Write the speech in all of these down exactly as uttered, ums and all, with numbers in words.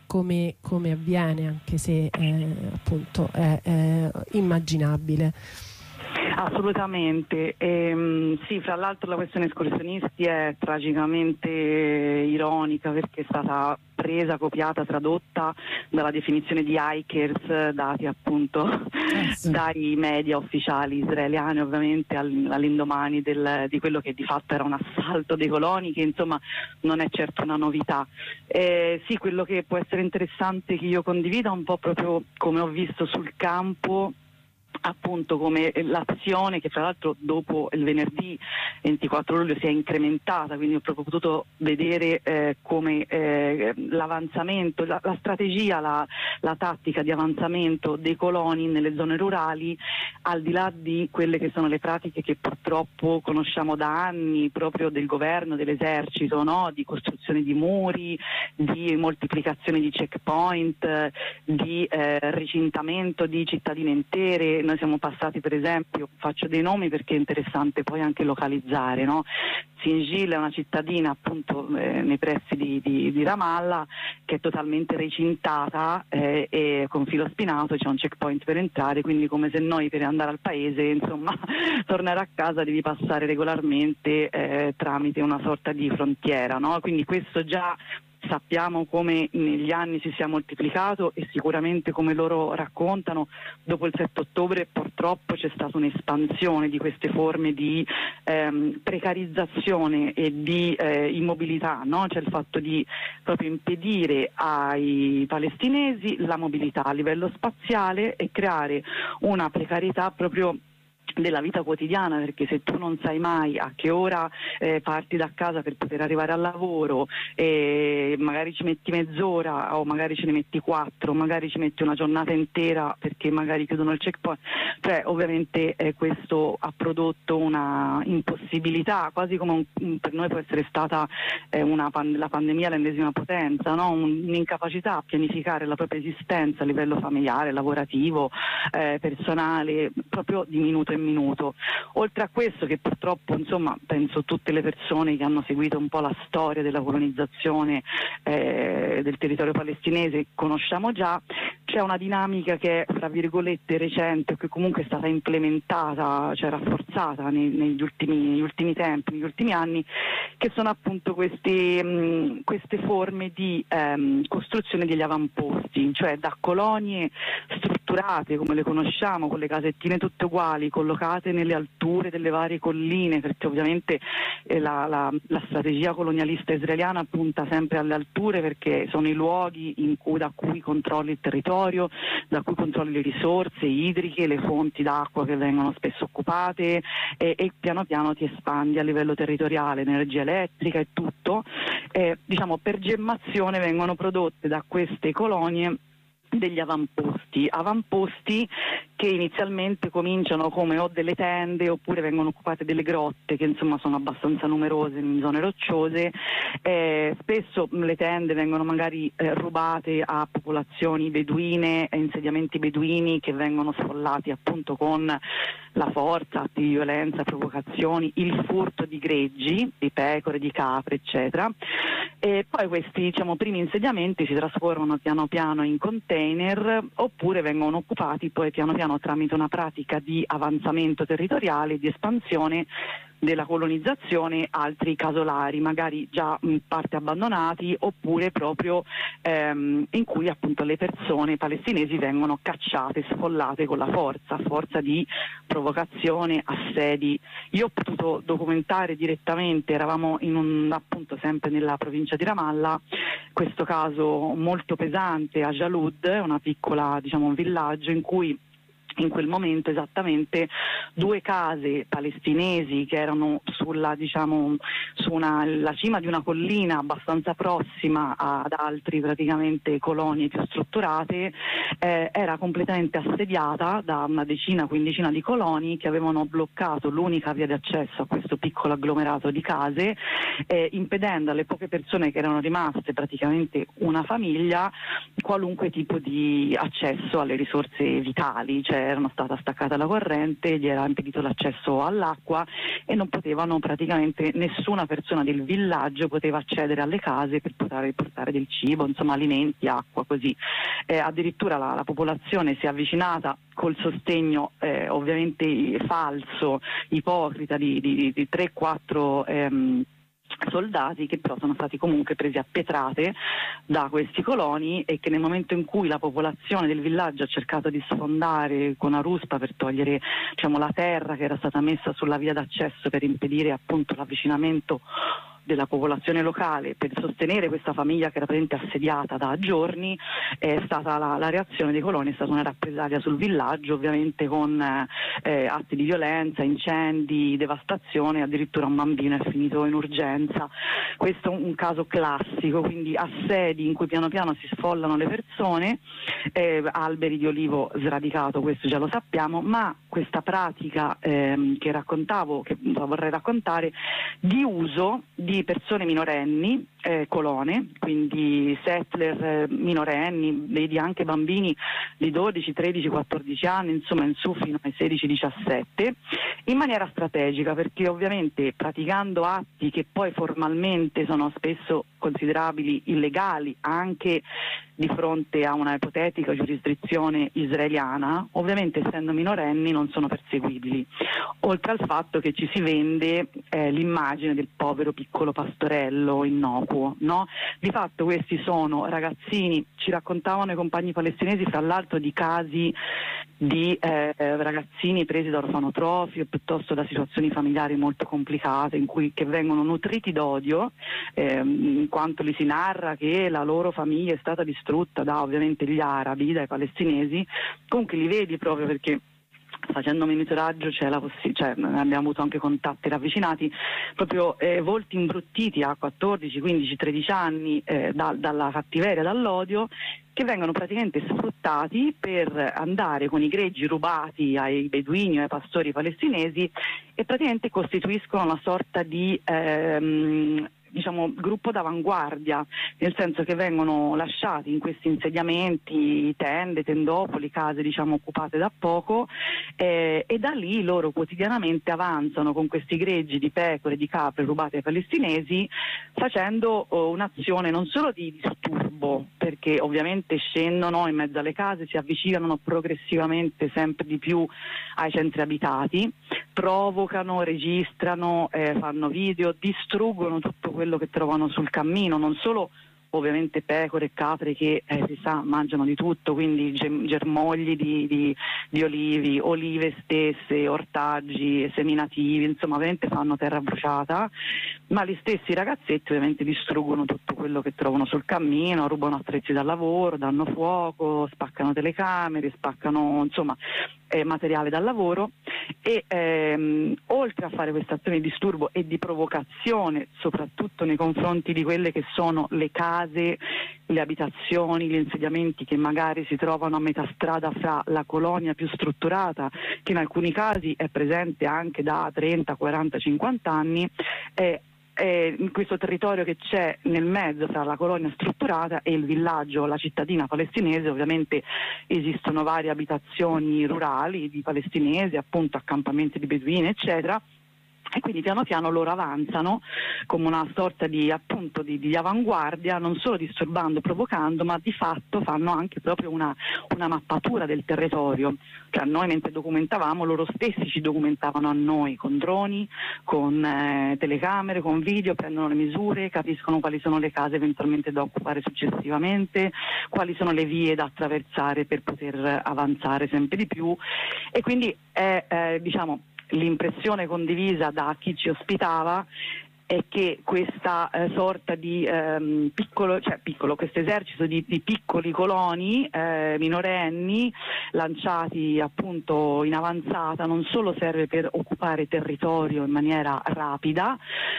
come, come avviene, anche se eh, appunto è, è immaginabile. Assolutamente, ehm, sì, fra l'altro la questione escursionisti è tragicamente ironica perché è stata presa, copiata, tradotta dalla definizione di hikers dati appunto eh sì. dai media ufficiali israeliani, ovviamente all'indomani del, di quello che di fatto era un assalto dei coloni, che insomma non è certo una novità. Eh, sì, quello che può essere interessante che io condivida un po' proprio come ho visto sul campo, appunto come l'azione che fra l'altro dopo il venerdì ventiquattro luglio si è incrementata, quindi ho proprio potuto vedere eh, come eh, l'avanzamento, la, la strategia, la, la tattica di avanzamento dei coloni nelle zone rurali, al di là di quelle che sono le pratiche che purtroppo conosciamo da anni proprio del governo, dell'esercito, no? Di costruzione di muri, di moltiplicazione di checkpoint, di eh, recintamento di cittadine intere. Noi siamo passati, per esempio, faccio dei nomi perché è interessante poi anche localizzare, no? Singil è una cittadina appunto eh, nei pressi di, di, di Ramallah, che è totalmente recintata eh, e con filo spinato, c'è un checkpoint per entrare, quindi come se noi per andare al paese, insomma, tornare a casa devi passare regolarmente eh, tramite una sorta di frontiera, no? Quindi questo già sappiamo come negli anni si sia moltiplicato e sicuramente, come loro raccontano, dopo il sette ottobre purtroppo c'è stata un'espansione di queste forme di ehm, precarizzazione e di eh, immobilità, no? C'è il fatto di proprio impedire ai palestinesi la mobilità a livello spaziale e creare una precarietà proprio della vita quotidiana, perché se tu non sai mai a che ora eh, parti da casa per poter arrivare al lavoro, e magari ci metti mezz'ora o magari ce ne metti quattro, magari ci metti una giornata intera perché magari chiudono il checkpoint, cioè ovviamente eh, questo ha prodotto una impossibilità, quasi come un, per noi può essere stata eh, una pan- la pandemia l'ennesima potenza, no? Un, un'incapacità a pianificare la propria esistenza a livello familiare, lavorativo, eh, personale, proprio di minuto in minuto. Oltre a questo, che purtroppo, insomma, penso tutte le persone che hanno seguito un po' la storia della colonizzazione eh, del territorio palestinese conosciamo già, c'è una dinamica che è, fra virgolette, recente, che comunque è stata implementata, cioè rafforzata nei, negli, ultimi, negli ultimi tempi, negli ultimi anni, che sono appunto queste, mh, queste forme di ehm, costruzione degli avamposti, cioè da colonie strutturate come le conosciamo, con le casettine tutte uguali, collocate nelle alture delle varie colline, perché ovviamente eh, la, la, la strategia colonialista israeliana punta sempre alle alture, perché sono i luoghi in cui, da cui controlli il territorio, da cui controlli le risorse idriche, le fonti d'acqua che vengono spesso occupate, e, e piano piano ti espandi a livello territoriale, energia elettrica e tutto. Eh, diciamo, per gemmazione vengono prodotte da queste colonie degli avamposti, avamposti che inizialmente cominciano come o delle tende oppure vengono occupate delle grotte, che insomma sono abbastanza numerose in zone rocciose. Eh, spesso le tende vengono magari eh, rubate a popolazioni beduine, a insediamenti beduini che vengono sfollati appunto con la forza, atti di violenza, provocazioni, il furto di greggi, di pecore, di capre, eccetera. E poi questi, diciamo, primi insediamenti si trasformano piano piano in container oppure vengono occupati poi piano piano tramite una pratica di avanzamento territoriale, di espansione della colonizzazione, altri casolari magari già in parte abbandonati oppure proprio ehm, in cui appunto le persone palestinesi vengono cacciate, sfollate con la forza, forza di provocazione, assedi. Io ho potuto documentare direttamente, eravamo in un, appunto sempre nella provincia di Ramallah, questo caso molto pesante a Jalud, una piccola, diciamo, un villaggio in cui in quel momento esattamente due case palestinesi che erano sulla, diciamo, su una, la cima di una collina abbastanza prossima ad altri praticamente colonie più strutturate, eh, era completamente assediata da una decina, quindicina di coloni che avevano bloccato l'unica via di accesso a questo piccolo agglomerato di case, eh, impedendo alle poche persone che erano rimaste, praticamente una famiglia, qualunque tipo di accesso alle risorse vitali, cioè erano stata staccata la corrente, gli era impedito l'accesso all'acqua e non potevano praticamente, nessuna persona del villaggio poteva accedere alle case per poter portare del cibo, insomma alimenti, acqua, così. Eh, addirittura la, la popolazione si è avvicinata col sostegno eh, ovviamente falso, ipocrita di, di, di tre quattro ehm, soldati, che però sono stati comunque presi a pietrate da questi coloni, e che nel momento in cui la popolazione del villaggio ha cercato di sfondare con una ruspa per togliere, diciamo, la terra che era stata messa sulla via d'accesso per impedire appunto l'avvicinamento della popolazione locale, per sostenere questa famiglia che era praticamente assediata da giorni, è stata la, la reazione dei coloni è stata una rappresaglia sul villaggio, ovviamente con eh, atti di violenza, incendi, devastazione, addirittura un bambino è finito in urgenza. Questo è un, un caso classico, quindi assedi in cui piano piano si sfollano le persone, eh, alberi di olivo sradicato, questo già lo sappiamo, ma questa pratica ehm, che raccontavo, che vorrei raccontare, di uso di persone minorenni, eh, colone, quindi settler eh, minorenni, vedi anche bambini di dodici, tredici, quattordici anni, insomma in su fino ai sedici diciassette, in maniera strategica, perché ovviamente praticando atti che poi formalmente sono spesso considerabili illegali anche di fronte a una ipotetica giurisdizione israeliana, ovviamente essendo minorenni non sono perseguibili, oltre al fatto che ci si vende eh, l'immagine del povero piccolo pastorello innocuo, no? Di fatto questi sono ragazzini, ci raccontavano i compagni palestinesi fra l'altro di casi di eh, ragazzini presi da orfanotrofi o piuttosto da situazioni familiari molto complicate, in cui che vengono nutriti d'odio, ehm, in quanto li si narra che la loro famiglia è stata distrutta da ovviamente gli arabi, dai palestinesi. Comunque li vedi proprio perché facendo monitoraggio c'è la possi- cioè, abbiamo avuto anche contatti ravvicinati, proprio eh, volti imbruttiti a quattordici, quindici, tredici anni eh, da, dalla cattiveria, dall'odio, che vengono praticamente sfruttati per andare con i greggi rubati ai beduini o ai pastori palestinesi e praticamente costituiscono una sorta di ehm, diciamo gruppo d'avanguardia, nel senso che vengono lasciati in questi insediamenti, tende, tendopoli, case diciamo occupate da poco, eh, e da lì loro quotidianamente avanzano con questi greggi di pecore, di capre rubate ai palestinesi, facendo oh, un'azione non solo di disturbo, perché ovviamente scendono in mezzo alle case, si avvicinano progressivamente sempre di più ai centri abitati, provocano, registrano, eh, fanno video, distruggono tutto quello che trovano sul cammino, non solo ovviamente pecore e capre che eh, si sa mangiano di tutto, quindi germogli di, di, di olivi, olive stesse, ortaggi, seminativi, insomma ovviamente fanno terra bruciata, ma gli stessi ragazzetti ovviamente distruggono tutto quello che trovano sul cammino, rubano attrezzi da lavoro, danno fuoco, spaccano telecamere, spaccano insomma eh, materiale da lavoro e ehm, oltre a fare questa azione di disturbo e di provocazione soprattutto nei confronti di quelle che sono le case, le abitazioni, gli insediamenti che magari si trovano a metà strada fra la colonia più strutturata, che in alcuni casi è presente anche da trenta, quaranta, cinquanta anni, eh, eh, in questo territorio che c'è nel mezzo tra la colonia strutturata e il villaggio, la cittadina palestinese, ovviamente esistono varie abitazioni rurali di palestinesi, appunto accampamenti di beduini eccetera, e quindi piano piano loro avanzano come una sorta di appunto di, di avanguardia, non solo disturbando, provocando, ma di fatto fanno anche proprio una, una mappatura del territorio. Cioè, noi mentre documentavamo, loro stessi ci documentavano a noi con droni, con eh, telecamere, con video, prendono le misure, capiscono quali sono le case eventualmente da occupare successivamente, quali sono le vie da attraversare per poter avanzare sempre di più, e quindi è eh, diciamo l'impressione condivisa da chi ci ospitava è che questa eh, sorta di ehm, piccolo, cioè piccolo, questo esercito di, di piccoli coloni eh, minorenni lanciati appunto in avanzata non solo serve per occupare territorio in maniera rapida,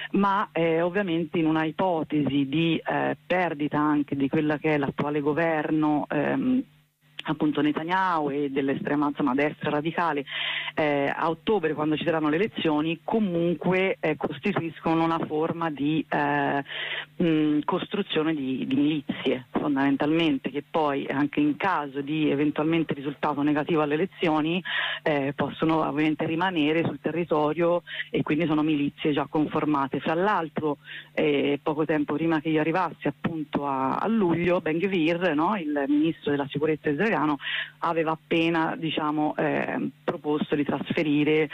ma eh, ovviamente in una ipotesi di eh, perdita anche di quella che è l'attuale governo ehm, appunto Netanyahu e dell'estrema insomma destra radicale eh, a ottobre, quando ci saranno le elezioni, comunque eh, costituiscono una forma di eh, mh, costruzione di, di milizie fondamentalmente, che poi anche in caso di eventualmente risultato negativo alle elezioni eh, possono ovviamente rimanere sul territorio, e quindi sono milizie già conformate. Fra l'altro eh, poco tempo prima che io arrivassi appunto a, a luglio, Ben Gvir, no, il ministro della sicurezza israeliano, aveva appena diciamo, eh, proposto di trasferire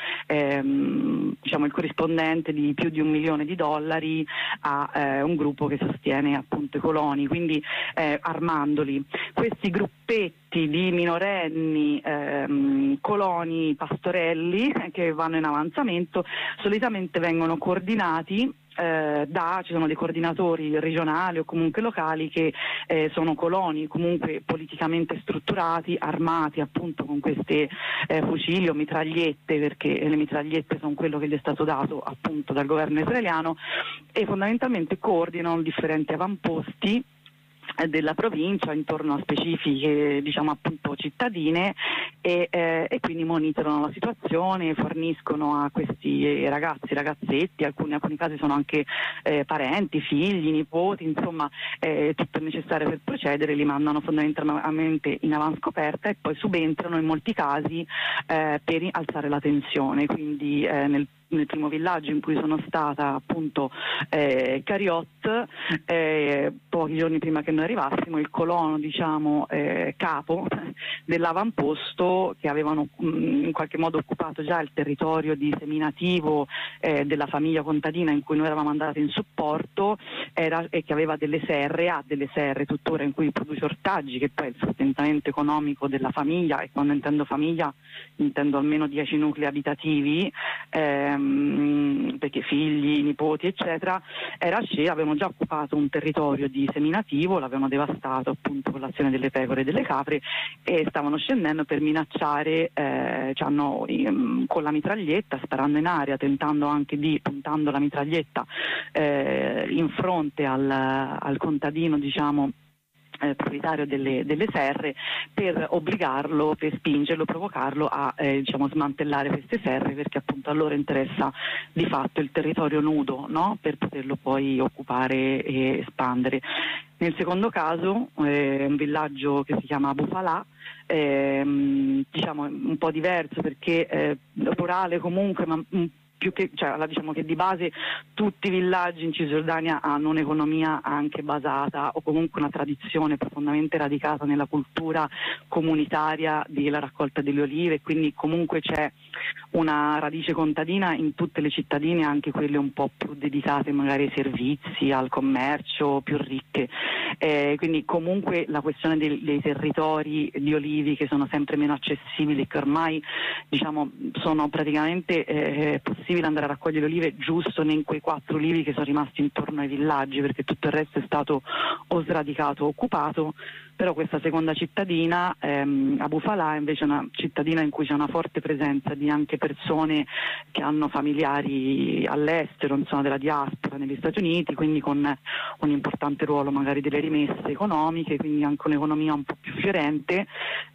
ehm, diciamo, il corrispondente di più di un milione di dollari a eh, un gruppo che sostiene appunto i coloni, quindi eh, armandoli. Questi gruppetti di minorenni ehm, coloni pastorelli eh, che vanno in avanzamento solitamente vengono coordinati Eh, da, ci sono dei coordinatori regionali o comunque locali che eh, sono coloni comunque politicamente strutturati, armati appunto con queste eh, fucili o mitragliette, perché le mitragliette sono quello che gli è stato dato appunto dal governo israeliano, e fondamentalmente coordinano differenti avamposti della provincia intorno a specifiche diciamo appunto cittadine, e, eh, e quindi monitorano la situazione, forniscono a questi ragazzi, ragazzetti, alcuni, in alcuni casi sono anche eh, parenti, figli, nipoti, insomma eh, tutto il necessario per procedere, li mandano fondamentalmente in avanscoperta e poi subentrano in molti casi eh, per alzare la tensione. Quindi eh, nel nel primo villaggio in cui sono stata appunto eh, Cariot, eh, pochi giorni prima che noi arrivassimo, il colono diciamo eh, capo dell'avamposto, che avevano mh, in qualche modo occupato già il territorio di seminativo eh, della famiglia contadina in cui noi eravamo andati in supporto, era, e che aveva delle serre, ha delle serre tuttora in cui produce ortaggi, che poi è il sostentamento economico della famiglia, e quando intendo famiglia intendo almeno dieci nuclei abitativi, ehm, perché figli, nipoti eccetera. Era scesa, avevano già occupato un territorio di seminativo, l'avevano devastato appunto con l'azione delle pecore e delle capre, e stavano scendendo per minacciare eh, cioè hanno, ehm, con la mitraglietta, sparando in aria, tentando anche di, puntando la mitraglietta eh, in fronte al, al contadino diciamo Eh, proprietario delle, delle serre, per obbligarlo, per spingerlo, provocarlo a eh, diciamo smantellare queste serre, perché appunto a loro interessa di fatto il territorio nudo, no? Per poterlo poi occupare e espandere. Nel secondo caso, eh, un villaggio che si chiama Abu Falah, ehm, diciamo un po' diverso perché eh, rurale comunque, ma un più che, cioè, diciamo che di base tutti i villaggi in Cisgiordania hanno un'economia anche basata, o comunque una tradizione profondamente radicata nella cultura comunitaria della raccolta delle olive, quindi comunque c'è una radice contadina in tutte le cittadine, anche quelle un po' più dedicate magari ai servizi, al commercio, più ricche. Eh, quindi comunque la questione dei, dei territori di olivi che sono sempre meno accessibili, che ormai diciamo sono praticamente eh, possibile andare a raccogliere olive giusto in quei quattro olivi che sono rimasti intorno ai villaggi, perché tutto il resto è stato o sradicato o occupato. Però questa seconda cittadina, ehm, Abu Falah, è invece una cittadina in cui c'è una forte presenza di anche persone che hanno familiari all'estero, insomma della diaspora negli Stati Uniti, quindi con un importante ruolo magari delle rimesse economiche, quindi anche un'economia un po' più fiorente.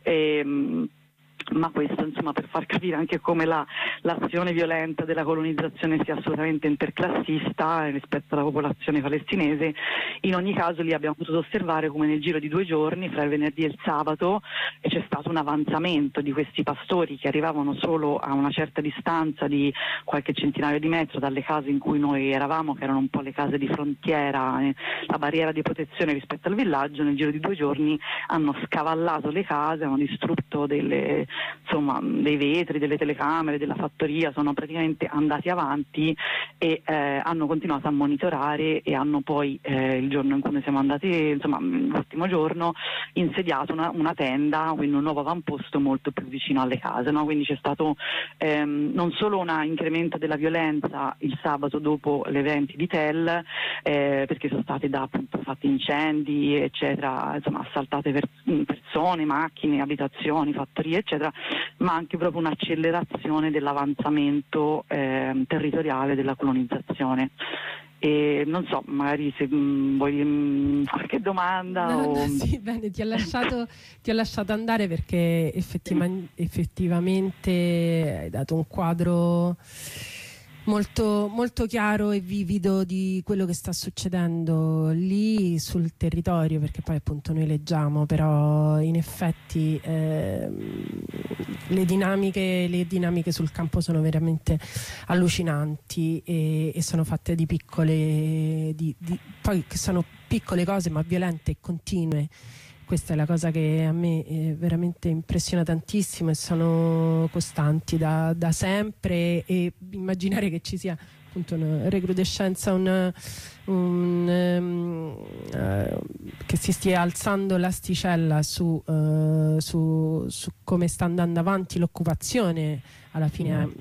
Ehm, ma questo insomma per far capire anche come la, l'azione violenta della colonizzazione sia assolutamente interclassista rispetto alla popolazione palestinese. In ogni caso lì abbiamo potuto osservare come nel giro di due giorni, fra il venerdì e il sabato, c'è stato un avanzamento di questi pastori che arrivavano solo a una certa distanza di qualche centinaio di metri dalle case in cui noi eravamo, che erano un po' le case di frontiera, eh, la barriera di protezione rispetto al villaggio. Nel giro di due giorni hanno scavallato le case, hanno distrutto delle insomma dei vetri, delle telecamere, della fattoria, sono praticamente andati avanti e eh, hanno continuato a monitorare, e hanno poi eh, il giorno in cui noi siamo andati, insomma l'ultimo giorno, insediato una, una tenda, quindi un nuovo avamposto molto più vicino alle case, no? Quindi c'è stato ehm, non solo un incremento della violenza il sabato dopo le venti di Tel, eh, perché sono stati da, appunto, fatti incendi eccetera, insomma assaltate per, persone, macchine, abitazioni, fattorie eccetera, ma anche proprio un'accelerazione dell'avanzamento eh, territoriale della colonizzazione. E non so, magari se mh, vuoi mh, qualche domanda no, o... no, sì, bene, ti ho lasciato, ti ho lasciato andare perché effettiva- effettivamente hai dato un quadro molto, molto chiaro e vivido di quello che sta succedendo lì sul territorio, perché poi appunto noi leggiamo, però in effetti ehm, le dinamiche, le dinamiche sul campo sono veramente allucinanti e, e sono fatte di piccole, di, di, poi che sono piccole cose ma violente e continue. Questa è la cosa che a me eh, veramente impressiona tantissimo, e sono costanti da, da sempre, e immaginare che ci sia appunto una recrudescenza, un, un, um, uh, che si stia alzando l'asticella su, uh, su, su come sta andando avanti l'occupazione alla fine